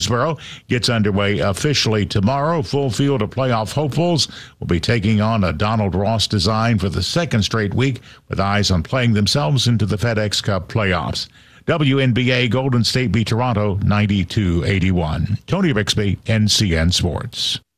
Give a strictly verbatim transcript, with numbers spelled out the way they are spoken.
Murfreesboro gets underway officially tomorrow. Full field of playoff hopefuls will be taking on a Donald Ross design for the second straight week, with eyes on playing themselves into the FedEx Cup playoffs. W N B A Golden State beat Toronto ninety-two eighty-one. Tony Bixby, N C N Sports.